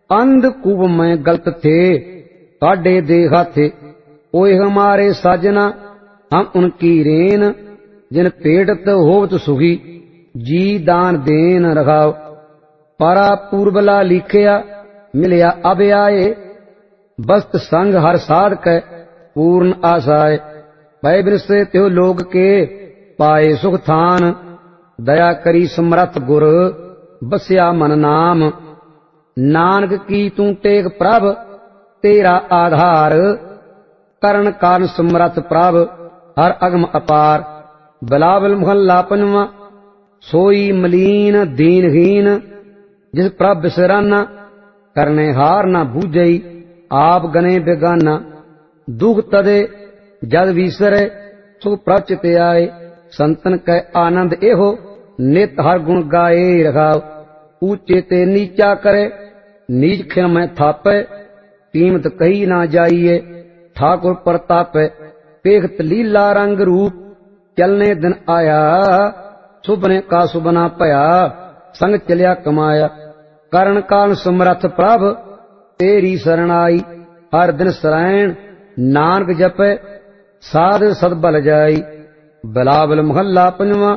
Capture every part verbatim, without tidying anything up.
अंधकूप में गलत थे, काढ़े दे हाथे। ओए हमारे साजना हम उनकी रेन, जिन पेटत होवत सुखी, जी दान देन रखाओ। पारा पूर्वला लिखिया मिलिया अब आए, बस्त संग हर साध कै पूर्ण आसाए। भय बिरसे त्यो लोग के पाए सुख थान, दया करी समरथ गुर बस्या मन नाम। नानक की तू टेक प्रभ तेरा आधार, करण कारण समरथ प्रभ हर अगम अपार। बिलावल मुहल्ला पंजवा। सोई मलीन दीनहीन, जिस प्रभ बिसराना, करने हार न बूझई आप गने बेगाना। दुख तदे जद विसरे, सुख प्रभ चित आए। संतन कै आनंद एहो, नित हर गुण गाए रखाओ। ऊंचे ते नीचा करे, नीच खिन में थापे। कीमत कही ना जाइए, ठाकुर प्रतापे। पेखत लीला रंग रूप, चलने दिन आया। सुबने का सुबना पया, संग चलिया कमाया। करण काल समरथ प्रभ तेरी शरणाई। हर दिन सरायण नानक जपे, साध सदबल जाई। बिलावल मुहल्ला पंजवा।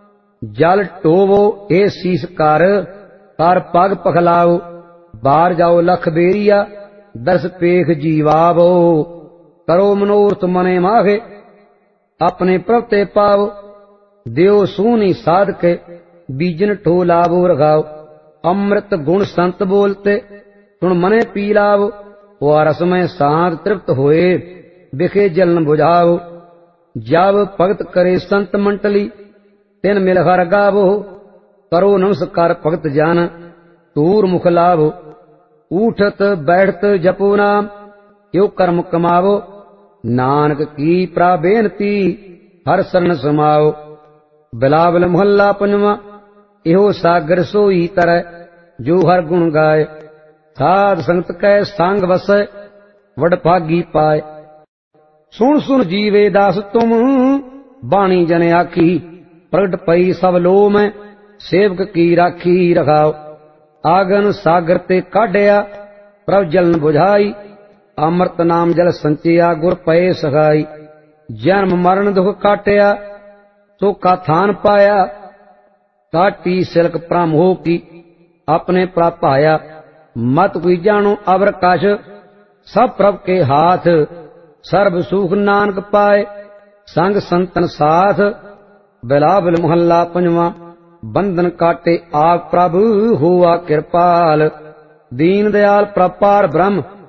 जल टोवो ए शीस कर, कर पग पखलाओ। बार जाओ लख बेरिया, दस पेख जीवावो। करो मनोरथ मने माहे, अपने प्रभ ते पावो। देव सूनी साध के, बीजन ठोलावो रखाओ। अमृत गुण संत बोलते, सुन मने पी लावो। वह रस में शांत तृप्त होए, बिखे जलन बुझाओ। जब भगत करे संत मंडली, तिन मिल हर गावो। करो नमस्कार भगत जान, तूर मुख लावो। उठत बैठत जपो नाम, यो कर्म कमावो। नानक की प्राबेनती, हर शरण समाओ। बिलावल मुहल्ला पंजवा। इहो सागर सोई तरह, जो हर गुण गाए। साध संगत कै संग वसै, वडभागी पाए। सुन सुन जीवे दास तुम, बाणी जन आखी। प्रगट पई सब लो में, सेवक की राखी रखाओ। आगन सागर ते काढ़िया, प्रभ जलन बुझाई। अमृत नाम जल संचिया, गुर पए सखाई। जन्म मरण दुख काटिया, सोखा थान पाया। काटी सिलक प्रमोह की, अपने प्राप आया। मत कोई जानो अवर कछ, सब प्रभ के हाथ। सर्व सुख नानक पाए, संग संतन साथ। बिलावल मुहल्ला पंजवा। बंधन काटे आप प्रभु, हुआ कृपाल। दीन दयाल प्रपार ब्रह्म,